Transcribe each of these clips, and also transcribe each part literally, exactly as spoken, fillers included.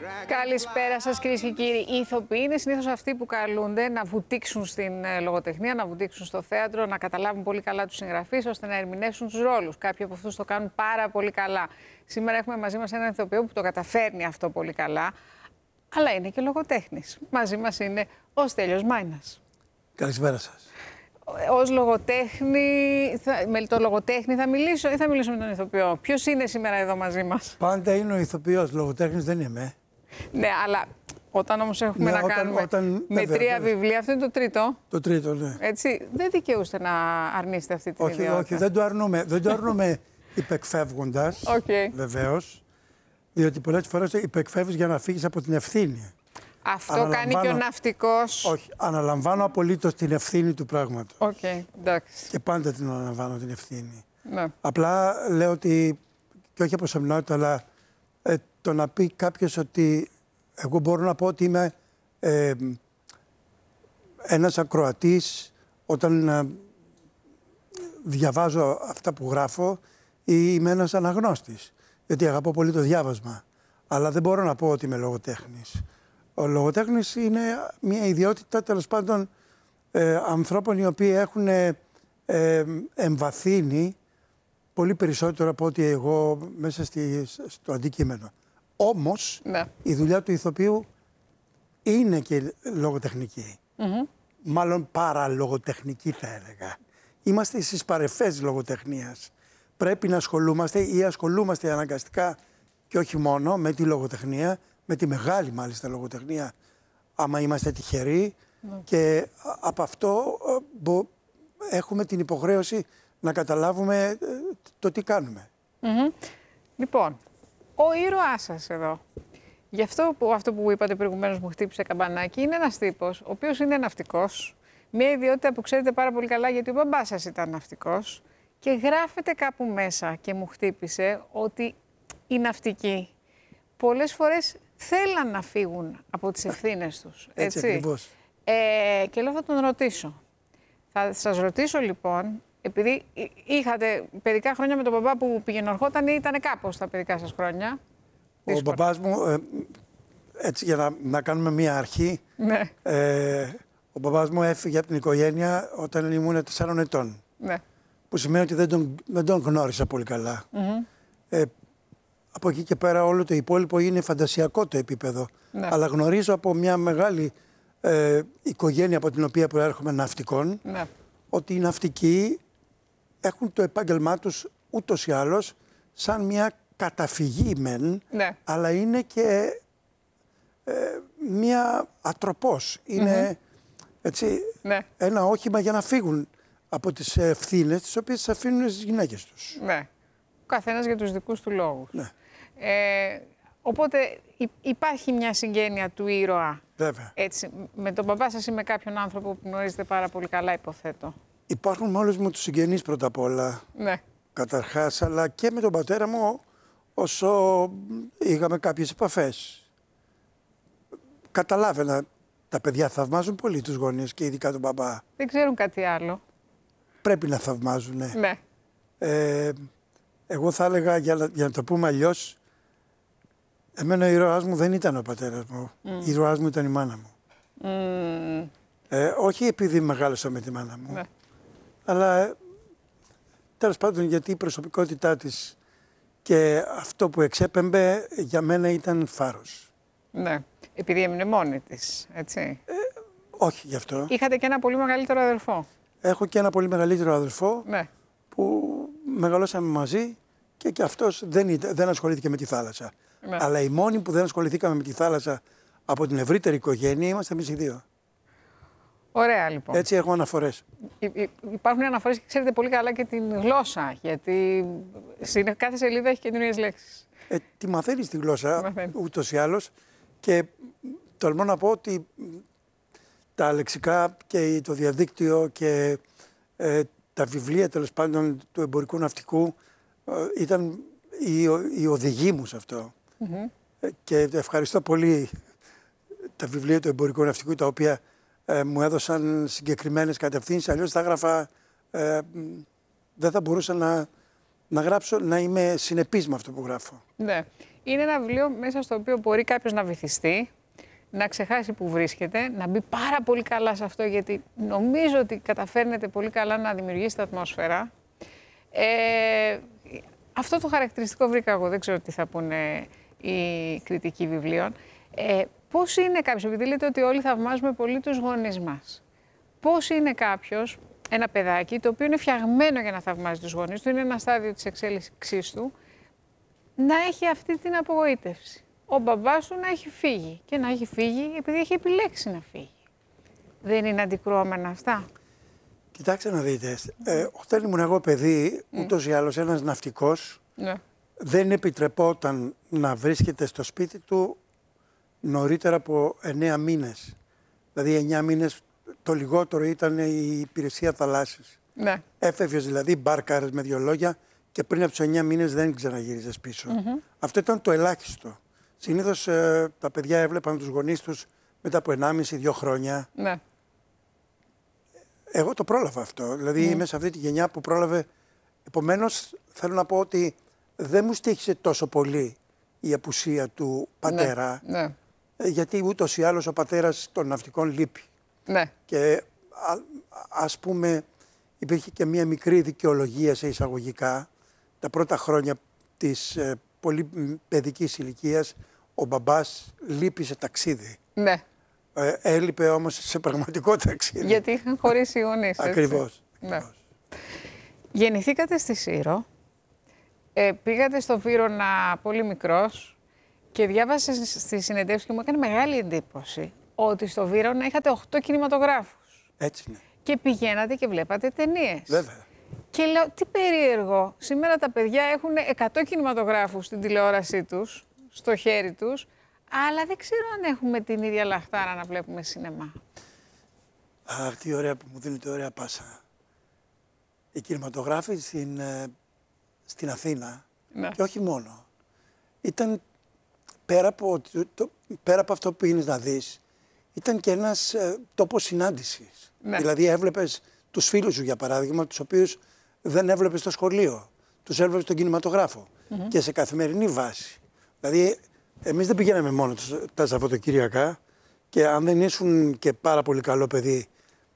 Καλησπέρα σας, κυρίες και κύριοι. Οι ηθοποιοί είναι συνήθως αυτοί που καλούνται να βουτήξουν στην ε, λογοτεχνία, να βουτήξουν στο θέατρο, να καταλάβουν πολύ καλά τους συγγραφείς, ώστε να ερμηνεύσουν τους ρόλους. Κάποιοι από αυτούς το κάνουν πάρα πολύ καλά. Σήμερα έχουμε μαζί μας έναν ηθοποιό που το καταφέρνει αυτό πολύ καλά, αλλά είναι και λογοτέχνης. Μαζί μας είναι ο Στέλιος Μάινας. Καλησπέρα σας. Ως λογοτέχνη, θα, με το λογοτέχνη θα μιλήσω ή θα μιλήσω με τον ηθοποιό? Ποιος είναι σήμερα εδώ μαζί μας? Πάντα είναι ο ηθοποιός, λογοτέχνης δεν είμαι. Ναι, αλλά όταν όμως έχουμε ναι, να όταν, κάνουμε όταν, με βέβαια, τρία βέβαια. βιβλία, αυτό είναι το τρίτο. Το τρίτο, ναι. Έτσι, δεν δικαιούστε να αρνείστε αυτή την όχι, ιδιότητα. όχι, δεν το αρνούμε. Δεν το αρνούμε υπεκφεύγοντας, okay. βεβαίως, διότι πολλές φορές υπεκφεύγεις για να φύγεις από την ευθύνη. Αυτό κάνει και ο ναυτικός. Όχι, αναλαμβάνω απολύτως την ευθύνη του πράγματος. Okay, εντάξει. Και πάντα την αναλαμβάνω την ευθύνη. Ναι. Απλά λέω ότι, και όχι από σεμνότητα, αλλά ε, το να πει κάποιος ότι εγώ μπορώ να πω ότι είμαι ε, ένας ακροατής όταν ε, διαβάζω αυτά που γράφω, ή είμαι ένας αναγνώστης, γιατί αγαπώ πολύ το διάβασμα. Αλλά δεν μπορώ να πω ότι είμαι λογοτέχνης. Ο λογοτέχνης είναι μια ιδιότητα, τέλος πάντων, ε, ανθρώπων οι οποίοι έχουν ε, ε, εμβαθύνει πολύ περισσότερο από ότι εγώ μέσα στη, στο αντικείμενο. Όμως, ναι. η δουλειά του ηθοποιού είναι και λογοτεχνική. Mm-hmm. Μάλλον παραλογοτεχνική θα έλεγα. Είμαστε στις παρεφές λογοτεχνίας. Πρέπει να ασχολούμαστε ή ασχολούμαστε αναγκαστικά και όχι μόνο με τη λογοτεχνία, με τη μεγάλη μάλιστα λογοτεχνία, άμα είμαστε τυχεροί. Mm. Και από αυτό έχουμε την υποχρέωση να καταλάβουμε το τι κάνουμε. Mm-hmm. Λοιπόν, ο ήρωάς σας εδώ, γι' αυτό που, αυτό που είπατε προηγουμένως μου χτύπησε καμπανάκι, είναι ένας τύπος, ο οποίος είναι ναυτικός, μια ιδιότητα που ξέρετε πάρα πολύ καλά γιατί ο μπαμπάς σας ήταν ναυτικός, και γράφετε κάπου μέσα και μου χτύπησε ότι οι ναυτικοί πολλές φορές θέλαν να φύγουν από τις ευθύνες τους. Έτσι, έτσι ακριβώς. Ε, και λέω θα τον ρωτήσω. Θα σας ρωτήσω λοιπόν, επειδή είχατε παιδικά χρόνια με τον μπαμπά που πηγαινορχόταν ή ήταν κάπως τα παιδικά σας χρόνια. Ο δύσκολα. Μπαμπάς μου, ε, έτσι για να, να κάνουμε μία αρχή, ναι. ε, ο μπαμπάς μου έφυγε από την οικογένεια όταν ήμουν τεσσάρων ετών. Ναι. Που σημαίνει ότι δεν τον, δεν τον γνώρισα πολύ καλά. Mm-hmm. ε, από εκεί και πέρα όλο το υπόλοιπο είναι φαντασιακό το επίπεδο. Ναι. Αλλά γνωρίζω από μια μεγάλη ε, οικογένεια από την οποία προέρχομαι ναυτικών, ναι. ότι οι ναυτικοί έχουν το επάγγελμά τους ούτως ή άλλως σαν μια καταφυγή μεν, ναι. αλλά είναι και ε, μια ατροπός. Είναι mm-hmm. έτσι, ναι. ένα όχημα για να φύγουν από τις ευθύνες τις οποίες τις αφήνουν στις γυναίκες τους. Ναι. Ο καθένας για τους δικούς του λόγους. Ναι. Ε, οπότε υπάρχει μια συγγένεια του ήρωα. Βέβαια. Έτσι, με τον μπαμπά σας ή με κάποιον άνθρωπο που γνωρίζετε πάρα πολύ καλά, υποθέτω. Υπάρχουν με όλους μου τους συγγενείς πρώτα απ' όλα. Ναι. Καταρχάς, αλλά και με τον πατέρα μου όσο είχαμε κάποιες επαφές. Καταλάβαινα, τα παιδιά θαυμάζουν πολύ τους γονείς και ειδικά τον μπαμπά. Δεν ξέρουν κάτι άλλο. Πρέπει να θαυμάζουν, ναι. Ναι. Ε, εγώ θα έλεγα, για να, για να το πούμε αλλιώς, εμένα ο ήρωάς μου δεν ήταν ο πατέρας μου. Mm. Η ήρωάς μου ήταν η μάνα μου. Mm. Ε, όχι επειδή μεγάλωσα με τη μάνα μου, ναι. αλλά τέλος πάντων γιατί η προσωπικότητά της και αυτό που εξέπεμπε για μένα ήταν φάρος. Ναι, επειδή έμεινε μόνη της, έτσι. Ε, όχι γι' αυτό. Είχατε και ένα πολύ μεγαλύτερο αδερφό. Έχω και ένα πολύ μεγαλύτερο αδερφό, ναι. που μεγαλώσαμε μαζί και, και αυτός δεν, ήταν, δεν ασχολήθηκε με τη θάλασσα. Ναι. Αλλά οι μόνοι που δεν ασχοληθήκαμε με τη θάλασσα από την ευρύτερη οικογένεια είμαστε εμείς οι δύο. Ωραία, λοιπόν. Έτσι έχω αναφορές. Υ, υπάρχουν αναφορές και ξέρετε πολύ καλά και την γλώσσα, γιατί στην κάθε σελίδα έχει καινούριες λέξεις. Ε, τη μαθαίνεις τη γλώσσα, ούτως ή άλλως, και τολμώ να πω ότι τα λεξικά και το διαδίκτυο και ε, τα βιβλία, τέλος πάντων, του εμπορικού ναυτικού ε, ήταν η, η οδηγή μου σε αυτό. Mm-hmm. ε, και ευχαριστώ πολύ τα βιβλία του εμπορικού ναυτικού, τα οποία ε, μου έδωσαν συγκεκριμένες κατευθύνσεις, αλλιώς θα έγραφα, ε, δεν θα μπορούσα να, να γράψω, να είμαι συνεπής με αυτό που γράφω. Ναι. Είναι ένα βιβλίο μέσα στο οποίο μπορεί κάποιος να βυθιστεί, να ξεχάσει που βρίσκεται, να μπει πάρα πολύ καλά σε αυτό, γιατί νομίζω ότι καταφέρνετε πολύ καλά να δημιουργήσετε ατμόσφαιρα. Ε, αυτό το χαρακτηριστικό βρήκα εγώ, δεν ξέρω τι θα πούνε οι κριτικοί βιβλίων. Ε, πώς είναι κάποιος, επειδή λέτε ότι όλοι θαυμάζουμε πολύ τους γονείς μας, πώς είναι κάποιος, ένα παιδάκι, το οποίο είναι φτιαγμένο για να θαυμάζει τους γονείς του, είναι ένα στάδιο της εξέλιξής του, να έχει αυτή την απογοήτευση. Ο μπαμπάς του να έχει φύγει και να έχει φύγει επειδή έχει επιλέξει να φύγει. Δεν είναι αντικρουόμενα αυτά? Κοιτάξτε να δείτε, ε, όταν ήμουν εγώ παιδί, mm. ούτως ή άλλως ένας ναυτικός ναι. δεν επιτρεπόταν να βρίσκεται στο σπίτι του νωρίτερα από εννέα μήνες. Δηλαδή εννέα μήνες το λιγότερο ήταν η υπηρεσία θαλάσσης. Ναι. Έφευγες δηλαδή, μπάρκαρες με δύο λόγια και πριν από τους εννέα μήνες δεν ξαναγύριζες πίσω. Mm-hmm. Αυτό ήταν το ελάχιστο. Συνήθως ε, τα παιδιά έβλεπαν τους γονείς τους μετά από ενάμιση δύο χρόνια. Ναι. Εγώ το πρόλαβα αυτό. Δηλαδή mm. είμαι σε αυτή τη γενιά που πρόλαβε. Επομένως θέλω να πω ότι δεν μου στοίχησε τόσο πολύ η απουσία του πατέρα. Ναι. Ναι. Γιατί ούτως ή άλλως ο πατέρας των ναυτικών λείπει. Ναι. Και α, ας πούμε υπήρχε και μία μικρή δικαιολογία σε εισαγωγικά. Τα πρώτα χρόνια της ε, πολύ παιδικής ηλικίας ο μπαμπάς λείπει σε ταξίδι. Ναι. Ε, έλειπε όμως σε πραγματικό ταξίδι. Γιατί είχαν χωρίσει οι γονείς. Ακριβώς. Ναι. Γεννηθήκατε στη Σύρο, ε, πήγατε στο Βύρωνα πολύ μικρός και διάβασα στη συνεντεύξη και μου έκανε μεγάλη εντύπωση ότι στο Βύρωνα είχατε οκτώ κινηματογράφους. Έτσι είναι. Και πηγαίνατε και βλέπατε ταινίες. Βέβαια. Και λέω, τι περίεργο, σήμερα τα παιδιά έχουν εκατό κινηματογράφους στην τηλεόρασή τους, στο χέρι τους, αλλά δεν ξέρω αν έχουμε την ίδια λαχτάρα να βλέπουμε σινεμά. Αχ, τι ωραία που μου δίνετε ωραία πάσα. Οι κινηματογράφοι στην, στην Αθήνα, ναι. και όχι μόνο, ήταν πέρα από, το, πέρα από αυτό που πήγαινες να δεις, ήταν και ένας ε, τόπος συνάντησης. Ναι. Δηλαδή έβλεπες τους φίλους σου, για παράδειγμα, τους οποίους δεν έβλεπες στο σχολείο. Τους έβλεπες στον κινηματογράφο mm-hmm. και σε καθημερινή βάση. Δηλαδή εμείς δεν πηγαίναμε μόνο τα Σαββατοκύριακα και αν δεν ήσουν και πάρα πολύ καλό παιδί,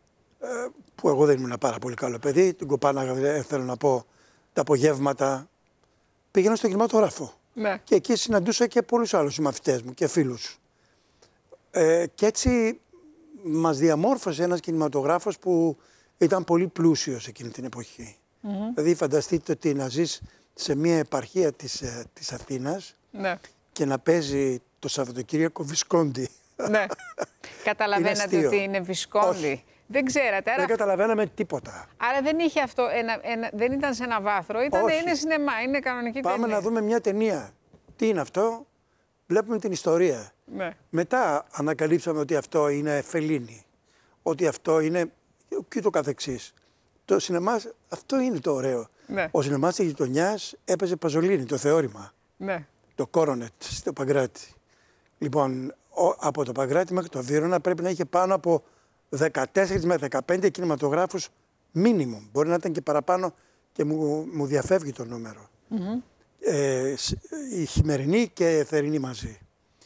που εγώ δεν ήμουν ένα πάρα πολύ καλό παιδί, την κοπάναγα, θέλω να πω, τα απογεύματα, πήγαινα στον κινηματογράφο. Ναι. Και εκεί συναντούσα και πολλούς άλλους συμμαθητές μου και φίλους. Ε, και έτσι μας διαμόρφωσε ένας κινηματογράφος που ήταν πολύ πλούσιος εκείνη την εποχή. Mm-hmm. Δηλαδή φανταστείτε ότι να ζεις σε μια επαρχία της, της Αθήνας, ναι. και να παίζει το Σαββατοκύριακο Βισκόντι. Ναι. Καταλαβαίνατε ότι είναι Βισκόντι. Δεν ξέρατε. Άρα... Δεν καταλαβαίναμε τίποτα. Άρα δεν είχε αυτό, ένα, ένα, δεν ήταν σε ένα βάθρο, ήταν, είναι σινεμά, είναι κανονική Πάμε ταινία. να δούμε μια ταινία. Τι είναι αυτό? Βλέπουμε την ιστορία. Ναι. Μετά ανακαλύψαμε ότι αυτό είναι Φελίνι, ότι αυτό είναι και το καθεξής. Το σινεμά, αυτό είναι το ωραίο. Ναι. Ο σινεμάς της γειτονιάς έπαιζε Παζολίνι, το θεώρημα. Ναι. Το Κόρονετ στο Παγκράτη. Λοιπόν, ο, από το Παγκράτη μέχρι το Βύρωνα πρέπει να είχε πάνω από δεκατέσσερα με δεκαπέντε κινηματογράφους μίνιμουμ. Μπορεί να ήταν και παραπάνω και μου, μου διαφεύγει το νούμερο. Mm-hmm. Ε, οι χειμερινοί και θερινοί μαζί.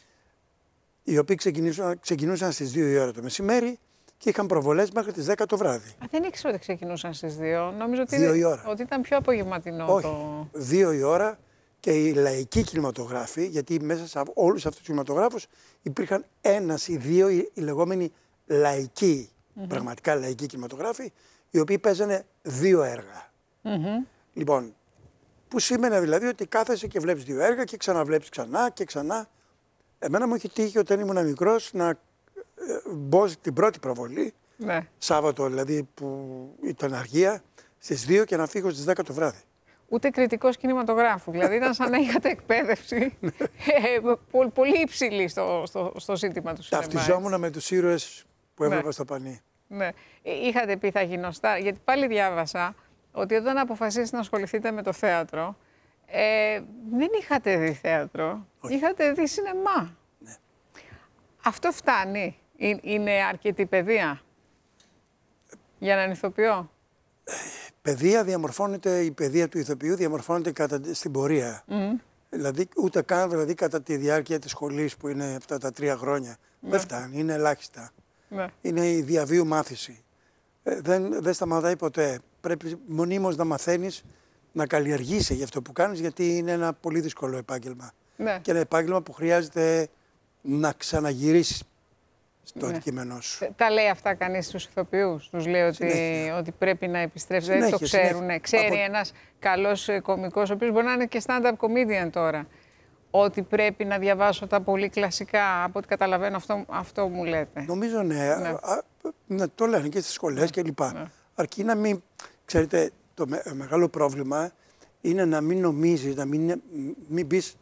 Οι οποίοι ξεκινούσαν, ξεκινούσαν στις δύο η ώρα το μεσημέρι και είχαν προβολές μέχρι τις δέκα το βράδυ. Α, δεν ήξερα ότι ξεκινούσαν στις δύο. Νομίζω ότι, δύο η ώρα. ότι ήταν πιο απογευματινό. Όχι, το... δύο η ώρα. Και οι λαϊκοί κινηματογράφοι, γιατί μέσα σε όλους αυτούς τους κινηματογράφους υπήρχαν ένας ή δύο οι λεγόμενοι λαϊκοί, mm-hmm. πραγματικά λαϊκοί κινηματογράφοι, οι οποίοι παίζανε δύο έργα. Mm-hmm. Λοιπόν, που σήμαινε δηλαδή ότι κάθεσαι και βλέπεις δύο έργα και ξαναβλέπεις ξανά και ξανά. Εμένα μου είχε τύχει όταν ήμουν μικρός να ε, μπω την πρώτη προβολή, ναι. Σάββατο δηλαδή που ήταν αργία, στις δύο και να φύγω στις δέκα το βράδυ. Ούτε κριτικός κινηματογράφου. Δηλαδή ήταν σαν να είχατε εκπαίδευση ε, πολύ, πολύ υψηλή στο, στο, στο ζήτημα του σινεμά. Ταυτιζόμουν με τους ήρωες που έβλεπα, ναι. στο πανί. Ναι. Είχατε πει θα γίνω στάρ. Γιατί πάλι διάβασα ότι όταν αποφασίσετε να ασχοληθείτε με το θέατρο, ε, δεν είχατε δει θέατρο. Όχι. Είχατε δει σινεμά. Ναι. Αυτό φτάνει. Είναι αρκετή παιδεία για να είναι ηθοποιό. παιδεία διαμορφώνεται, η παιδεία του ηθοποιού διαμορφώνεται κατά, στην πορεία. Mm. Δηλαδή, ούτε καν δηλαδή, κατά τη διάρκεια της σχολής που είναι αυτά τα τρία χρόνια. Ναι. Δεν φτάνει, είναι ελάχιστα. Ναι. Είναι η διαβίου μάθηση. Ε, δεν, δεν σταματάει ποτέ. Πρέπει μονίμως να μαθαίνεις, να καλλιεργήσει για αυτό που κάνεις, γιατί είναι ένα πολύ δύσκολο επάγγελμα. Ναι. Και ένα επάγγελμα που χρειάζεται να ξαναγυρίσεις στο ναι. αντικείμενό σου. Τα λέει αυτά κανείς στους ηθοποιούς? Τους λέει ότι, ότι πρέπει να επιστρέψει? Δεν το ξέρουν. Ξέρει Από... ένας καλός κωμικός, ο οποίος μπορεί να είναι και stand-up comedian τώρα, ότι πρέπει να διαβάσω τα πολύ κλασικά? Από ό,τι καταλαβαίνω, αυτό, αυτό μου λέτε. Νομίζω ναι. ναι. Α, ναι, το λένε και στις σχολές ναι. κλπ. Ναι. Αρκεί να μην... Ξέρετε, το με, μεγάλο πρόβλημα είναι να μην νομίζεις, να μην, μην πεις,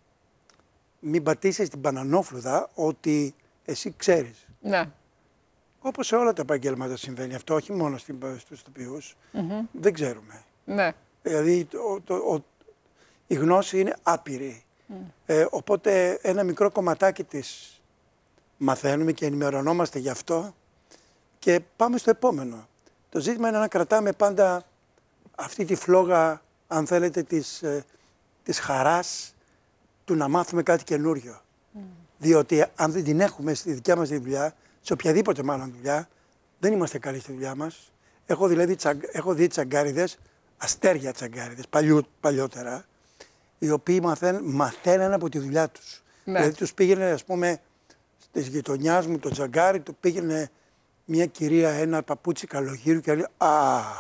μην πατήσεις την πανανόφλουδα ότι εσύ ξέρεις. Ναι. Όπως σε όλα τα επαγγέλματα συμβαίνει αυτό, όχι μόνο στους ηθοποιούς. Mm-hmm. Δεν ξέρουμε. Ναι. Δηλαδή το, το, ο, η γνώση είναι άπειρη. Mm. Ε, οπότε ένα μικρό κομματάκι της μαθαίνουμε και ενημερωνόμαστε γι' αυτό και πάμε στο επόμενο. Το ζήτημα είναι να κρατάμε πάντα αυτή τη φλόγα, αν θέλετε, της, ε, της χαράς του να μάθουμε κάτι καινούριο. Mm. Διότι αν δεν την έχουμε στη δικιά μας τη δουλειά, σε οποιαδήποτε μάλλον δουλειά, δεν είμαστε καλοί στη δουλειά μας. Έχω, δηλαδή, τσαγ, έχω δει τσαγκάριδες, αστέρια τσαγκάριδες, παλιού, παλιότερα, οι οποίοι μαθαίν, μαθαίναν από τη δουλειά τους. Ναι. Δηλαδή τους πήγαινε, ας πούμε, της γειτονιάς μου, το τσαγκάρι, του πήγαινε μια κυρία ένα παπούτσι καλογύρου και λέει «Α,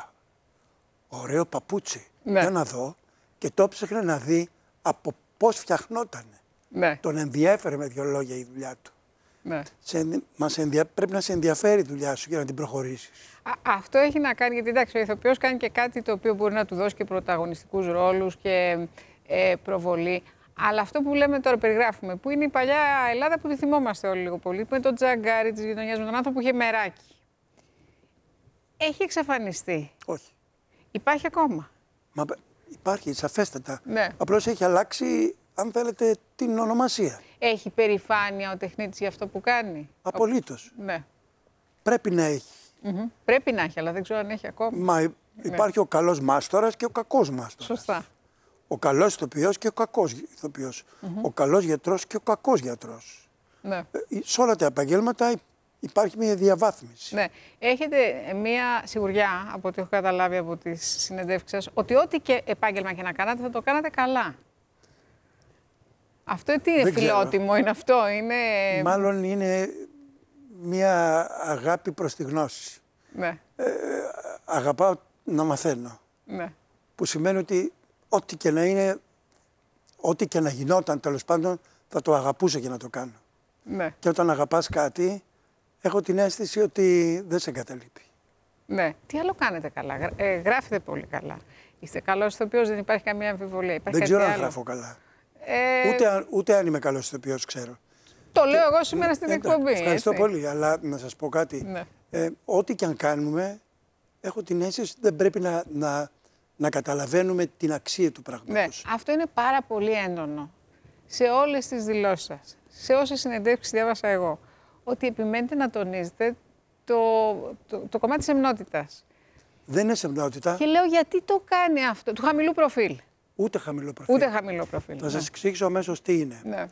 ωραίο παπούτσι, ναι. για να δω». Και το ψάχνε να δει από πώς φτιαχνότανε. Ναι. Τον ενδιέφερε με δύο λόγια η δουλειά του. Ναι. Σε, μας ενδια... Πρέπει να σε ενδιαφέρει η δουλειά σου για να την προχωρήσεις. Α, αυτό έχει να κάνει, γιατί εντάξει, ο ηθοποιός κάνει και κάτι το οποίο μπορεί να του δώσει και πρωταγωνιστικούς ρόλους και ε, προβολή. Αλλά αυτό που λέμε τώρα, περιγράφουμε, που είναι η παλιά Ελλάδα που τη θυμόμαστε όλοι λίγο πολύ, που είναι το τζαγκάρι της γειτονιάς με τον άνθρωπο που είχε μεράκι. Έχει εξαφανιστεί? Όχι. Υπάρχει ακόμα? Μα, υπάρχει, σαφέστατα. Ναι. Απλώς έχει αλλάξει, αν θέλετε, την ονομασία. Έχει περηφάνεια ο τεχνίτης για αυτό που κάνει? Απολύτως. Ο... Ναι. Πρέπει να έχει. Mm-hmm. Πρέπει να έχει, αλλά δεν ξέρω αν έχει ακόμα. Μα υπάρχει ναι. ο καλός μάστορας και ο κακός μάστορας. Σωστά. Ο καλός ηθοποιός και ο κακός ηθοποιός. Mm-hmm. Ο καλός γιατρός και ο κακός γιατρός. Ναι. Σε όλα τα επαγγέλματα υπάρχει μια διαβάθμιση. Ναι. Έχετε μια σιγουριά, από ό,τι έχω καταλάβει από τις συνεντεύξεις σας, ότι ό,τι και επάγγελμα και να κάνατε θα το κάνατε καλά. Αυτό τι είναι? Φιλότιμο είναι αυτό? Είναι... Μάλλον είναι μια αγάπη προς τη γνώση. Ναι. Ε, αγαπάω να μαθαίνω. Ναι. Που σημαίνει ότι ό,τι και να είναι, ό,τι και να γινόταν τέλος πάντων, θα το αγαπούσα για να το κάνω. Ναι. Και όταν αγαπάς κάτι, έχω την αίσθηση ότι δεν σε εγκαταλείπει. Ναι. Τι άλλο κάνετε καλά? Ε, γράφετε πολύ καλά. Είστε καλός ηθοποιός, δεν υπάρχει καμία αμφιβολία. Υπάρχει δεν ξέρω άλλο? αν γράφω καλά. Ε... Ούτε, ούτε αν είμαι καλός ηθοποιός ξέρω. Το και... λέω εγώ σήμερα στην ε, εκπομπή. Ευχαριστώ έτσι. πολύ, αλλά να σας πω κάτι. Ναι. Ε, ό,τι και αν κάνουμε, έχω την αίσθηση ότι δεν πρέπει να, να, να καταλαβαίνουμε την αξία του πράγματος. Ναι, αυτό είναι πάρα πολύ έντονο σε όλες τις δηλώσεις σας, σε όσες συνεντεύξεις διάβασα εγώ, ότι επιμένετε να τονίζετε το, το, το κομμάτι της σεμνότητας. Δεν είναι σεμνότητα. Και λέω γιατί το κάνει αυτό, του χαμηλού προφίλ. Ούτε χαμηλό προφίλ. Ούτε χαμηλό προφίλ. Θα ναι. σας εξηγήσω αμέσως τι είναι. Ναι.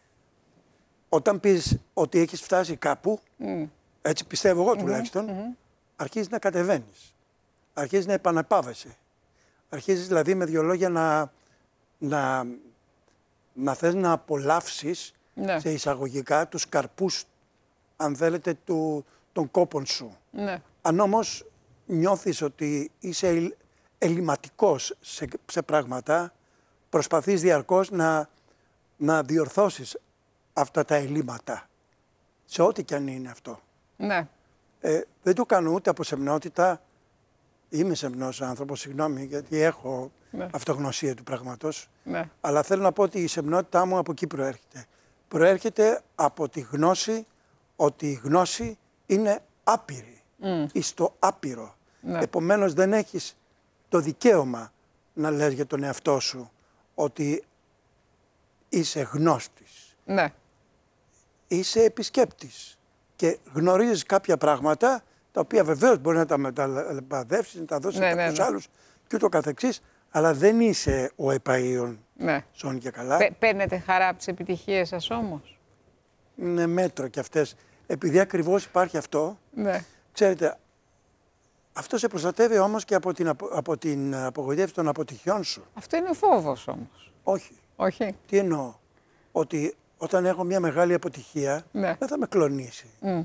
Όταν πεις ότι έχεις φτάσει κάπου, mm. έτσι πιστεύω εγώ τουλάχιστον, mm-hmm. αρχίζεις να κατεβαίνεις. Αρχίζεις να επαναπάβεσαι. Αρχίζεις δηλαδή με δύο λόγια να, να, να θες να απολαύσεις ναι. σε εισαγωγικά τους καρπούς, αν θέλετε, του, των κόπων σου. Ναι. Αν όμως νιώθεις ότι είσαι ελληματικός σε, σε πράγματα, προσπαθείς διαρκώς να, να διορθώσεις αυτά τα ελλείμματα, σε ό,τι και αν είναι αυτό. Ναι. Ε, δεν το κάνω ούτε από σεμνότητα. Είμαι σεμνός άνθρωπος, συγγνώμη, γιατί έχω ναι. αυτογνωσία του πράγματος. Ναι. Αλλά θέλω να πω ότι η σεμνότητά μου από εκεί προέρχεται. Προέρχεται από τη γνώση ότι η γνώση είναι άπειρη. Mm. Εις το άπειρο. Ναι. Επομένως δεν έχεις το δικαίωμα να λες για τον εαυτό σου ότι είσαι γνώστης. Ναι. Είσαι επισκέπτης και γνωρίζεις κάποια πράγματα τα οποία βεβαίως μπορεί να τα μεταλαμπαδεύσεις, να τα δώσεις ναι, σε ναι, κάποιους ναι. άλλους και ούτω καθεξής, αλλά δεν είσαι ο επαΐων, Ναι. σώνει και καλά. Πε- Παίρνετε χαρά από τις επιτυχίες σας όμως. Είναι μέτρο κι αυτές. Επειδή ακριβώς υπάρχει αυτό, Ναι. ξέρετε, αυτό σε προστατεύει όμως και από την, απο, από την απογοητεύση των αποτυχιών σου. Αυτό είναι φόβος όμως. Όχι. Όχι. Τι εννοώ. Ότι όταν έχω μια μεγάλη αποτυχία, Ναι. δεν θα με κλονίσει. Mm.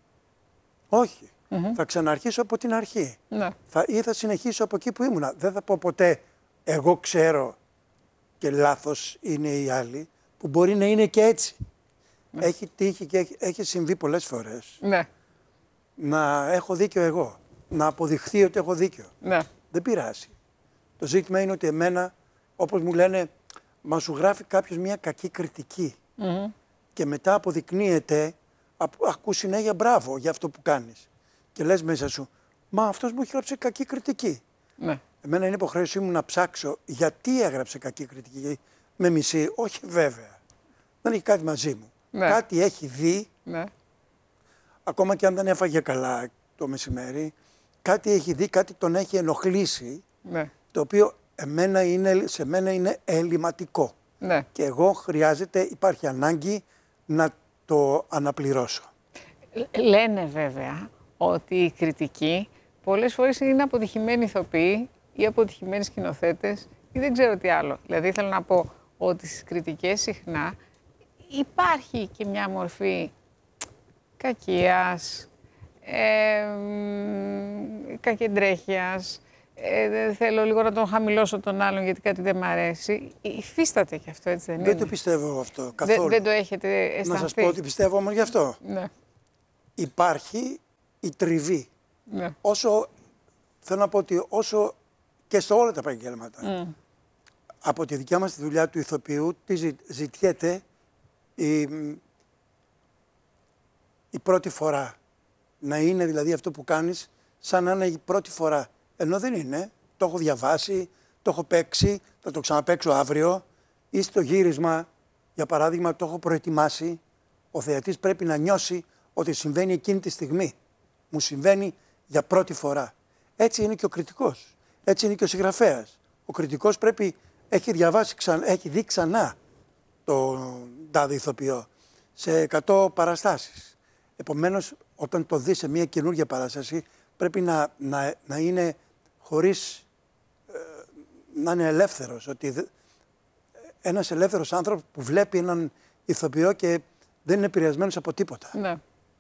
Όχι. Mm-hmm. Θα ξαναρχίσω από την αρχή. Ναι. Θα, ή θα συνεχίσω από εκεί που ήμουνα. Δεν θα πω ποτέ εγώ ξέρω και λάθος είναι οι άλλοι, που μπορεί να είναι και έτσι. Ναι. Έχει τύχει και έχει, έχει συμβεί πολλές φορές. Ναι. Να έχω δίκιο εγώ. Να αποδειχθεί ότι έχω δίκιο. Ναι. Δεν πειράζει. Το ζήτημα είναι ότι εμένα, όπως μου λένε, μα σου γράφει κάποιος μια κακή κριτική. Mm-hmm. Και μετά αποδεικνύεται, ακούς συνέχεια μπράβο για αυτό που κάνεις. Και λες μέσα σου, μα αυτός μου έχει γράψει κακή κριτική. Ναι. Εμένα είναι υποχρέωσή μου να ψάξω γιατί έγραψε κακή κριτική. Με μισή, όχι βέβαια. Δεν έχει κάτι μαζί μου. Ναι. Κάτι έχει δει, Ναι. ακόμα και αν δεν έφαγε καλά το μεσημέρι, κάτι έχει δει, κάτι τον έχει ενοχλήσει, Ναι. το οποίο εμένα είναι, σε μένα είναι ελληματικό. Ναι. Και εγώ χρειάζεται, υπάρχει ανάγκη να το αναπληρώσω. Λένε βέβαια ότι οι κριτικοί πολλές φορές είναι αποτυχημένοι ηθοποιοί ή αποτυχημένοι σκηνοθέτες ή δεν ξέρω τι άλλο. Δηλαδή θέλω να πω ότι στις κριτικές συχνά υπάρχει και μια μορφή κακίας, ε, κακεντρέχειας, ε, θέλω λίγο να τον χαμηλώσω τον άλλον γιατί κάτι δεν μ' αρέσει. Υφίσταται και αυτό, έτσι δεν, Δεν είναι? το πιστεύω αυτό καθόλου. Δεν, δεν το έχετε αισθανθεί? Να σας πω ότι πιστεύω όμως γι' αυτό. Ναι. Υπάρχει η τριβή. Ναι. Όσο, θέλω να πω ότι όσο και σε όλα τα επαγγέλματα, Mm. από τη δικιά μας τη δουλειά του ηθοποιού, τι ζη- ζητιέται η, η πρώτη φορά. Να είναι δηλαδή αυτό που κάνεις σαν να είναι η πρώτη φορά. Ενώ δεν είναι. Το έχω διαβάσει, το έχω παίξει, θα το ξαναπαίξω αύριο. Ή στο γύρισμα, για παράδειγμα, το έχω προετοιμάσει. Ο θεατής πρέπει να νιώσει ότι συμβαίνει εκείνη τη στιγμή. Μου συμβαίνει για πρώτη φορά. Έτσι είναι και ο κριτικός. Έτσι είναι και ο συγγραφέας. Ο κριτικός πρέπει, έχει διαβάσει, ξανά, έχει δει ξανά το τάδε ηθοποιό σε εκατό παραστάσεις. Επομένως, όταν το δει σε μια καινούργια παράσταση, πρέπει να, να, να είναι χωρίς, ε, να είναι ελεύθερος. Ότι δε, ένας ελεύθερος άνθρωπος που βλέπει έναν ηθοποιό και δεν είναι επηρεασμένος από τίποτα. Ναι.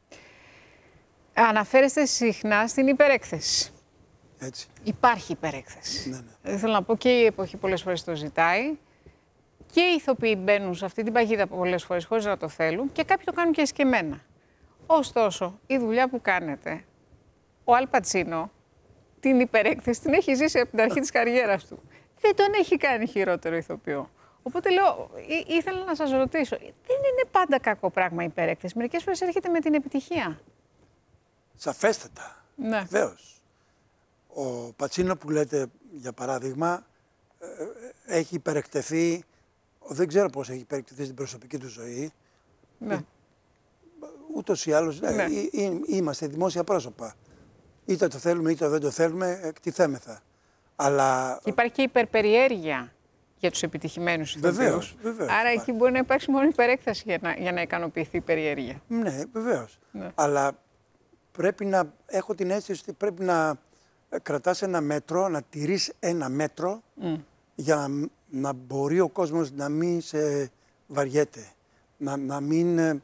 Αναφέρεστε συχνά στην υπερέκθεση. Έτσι. Υπάρχει υπερέκθεση. Ναι, ναι. Θέλω να πω και η εποχή πολλές φορές το ζητάει και οι ηθοποιοί μπαίνουν σε αυτή την παγίδα πολλές φορές χωρίς να το θέλουν και κάποιοι το κάνουν και εσκεμμένα. Ωστόσο, η δουλειά που κάνετε, ο Αλ Πατσίνο την υπερέκθεση την έχει ζήσει από την αρχή της καριέρας του. Δεν τον έχει κάνει χειρότερο ηθοποιό. Οπότε λέω, ή, ήθελα να σας ρωτήσω, δεν είναι πάντα κακό πράγμα η υπερέκθεση. Μερικές φορές έρχεται με την επιτυχία. Σαφέστατα. Ναι. Βεβαίως. Ο Πατσίνο που λέτε, για παράδειγμα, έχει υπερεκτεθεί, δεν ξέρω πώς έχει υπερεκτεθεί στην προσωπική του ζωή. Ναι. Ούτως ή άλλως, ναι. Ή, ή, είμαστε δημόσια πρόσωπα. Είτε το θέλουμε είτε δεν το θέλουμε, εκτιθέμεθα. Αλλά... Υπάρχει και υπερπεριέργεια για τους επιτυχημένους ηθοποιούς. Βεβαίως, βεβαίως. Άρα υπάρχει. εκεί μπορεί να υπάρξει μόνο υπερέκταση για να, για να ικανοποιηθεί η περιέργεια. Ναι, βεβαίως. Ναι. Αλλά πρέπει να έχω την αίσθηση ότι πρέπει να κρατάς ένα μέτρο, να τηρείς ένα μέτρο Mm. για να, να μπορεί ο κόσμος να μην σε βαριέται. Να, να μην... Ε,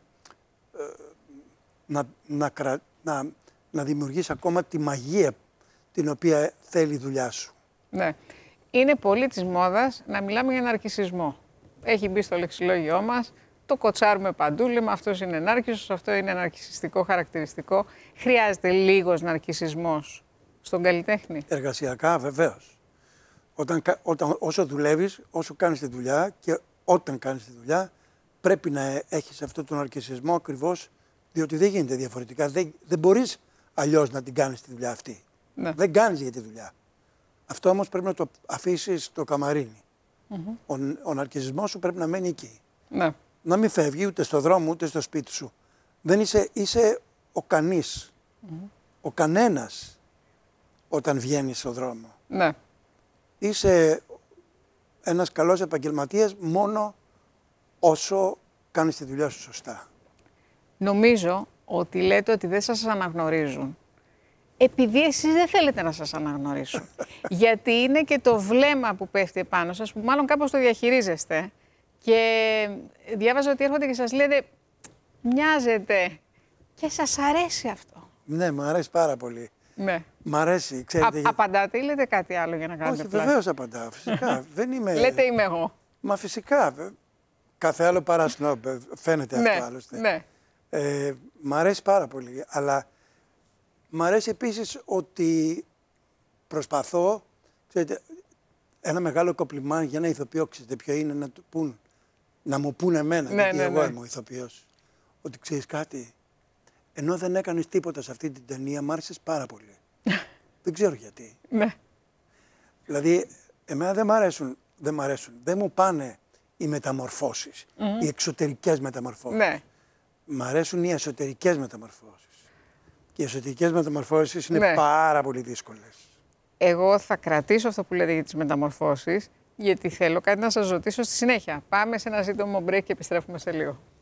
να, να, κρα, να, να δημιουργείς ακόμα τη μαγεία την οποία θέλει η δουλειά σου. Ναι. Είναι πολύ της μόδας να μιλάμε για ναρκισσισμό. Έχει μπει στο λεξιλόγιό μας, το κοτσάρουμε παντού, λέμε αυτός είναι νάρκισσος, αυτό είναι ναρκισσιστικό χαρακτηριστικό. Χρειάζεται λίγος ναρκισσισμός στον καλλιτέχνη. Εργασιακά βεβαίως. Όταν, όταν, όσο δουλεύεις, όσο κάνεις τη δουλειά και όταν κάνεις τη δουλειά, πρέπει να έχεις αυτό τον ναρκισσισμό ακριβώς, διότι δεν γίνεται διαφορετικά. Δεν, δεν μπορείς αλλιώς να την κάνεις τη δουλειά αυτή. Ναι. Δεν κάνεις για τη δουλειά. Αυτό όμως πρέπει να το αφήσεις στο καμαρίνι. Mm-hmm. Ο, ο ναρκισσισμός σου πρέπει να μένει εκεί. Ναι. Να μην φεύγει ούτε στο δρόμο ούτε στο σπίτι σου. Δεν είσαι, είσαι ο κανείς. Mm-hmm. ο κανένας όταν βγαίνει στον δρόμο. Ναι. Είσαι ένας καλός επαγγελματίας μόνο όσο κάνεις τη δουλειά σου σωστά. Νομίζω ότι λέτε ότι δεν σας αναγνωρίζουν επειδή εσείς δεν θέλετε να σας αναγνωρίσουν. Γιατί είναι και το βλέμμα που πέφτει επάνω σας, που μάλλον κάπως το διαχειρίζεστε. Και διάβαζα ότι έρχονται και σας λένε μοιάζετε και σας αρέσει αυτό. Ναι, μου αρέσει πάρα πολύ. Ναι. Μ' αρέσει, ξέρετε. Α, απαντάτε ή λέτε κάτι άλλο για να κάνετε Όχι, πλάκα? βεβαίως απαντάω, φυσικά. Δεν είμαι... Λέτε είμαι εγώ. Μα φυσικά. Κάθε άλλο παρά σνόμπ, φαίνεται Ναι, αυτό άλλωστε. ναι. Ε, μ' αρέσει πάρα πολύ, αλλά μ' αρέσει επίσης ότι προσπαθώ, ξέρετε, ένα μεγάλο κομπλιμάν για ένα ηθοποιό, ξέρετε ποιο είναι, να, του πούν, να μου πούν εμένα, Ναι, γιατί ναι, εγώ ναι. είμαι ο ηθοποιός, ότι ξέρεις κάτι, ενώ δεν έκανες τίποτα σε αυτή την ταινία, μ' άρεσες πάρα πολύ. Δεν ξέρω γιατί. Ναι. Δηλαδή, εμένα δεν μ' αρέσουν, δεν μ' αρέσουν, δεν μου πάνε οι μεταμορφώσεις, mm-hmm. οι εξωτερικές μεταμορφώσεις. Ναι. Μ' αρέσουν οι εσωτερικές μεταμορφώσεις. Και οι εσωτερικές μεταμορφώσεις είναι Ναι. πάρα πολύ δύσκολες. Εγώ θα κρατήσω αυτό που λέτε για τις μεταμορφώσεις, γιατί θέλω κάτι να σας ρωτήσω στη συνέχεια. Πάμε σε ένα σύντομο break και επιστρέφουμε σε λίγο.